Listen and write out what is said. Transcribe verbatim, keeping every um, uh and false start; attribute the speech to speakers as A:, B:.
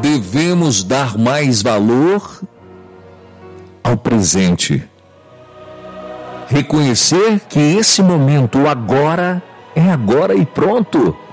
A: devemos dar mais valor ao presente. Reconhecer que esse momento, o agora, é agora e pronto.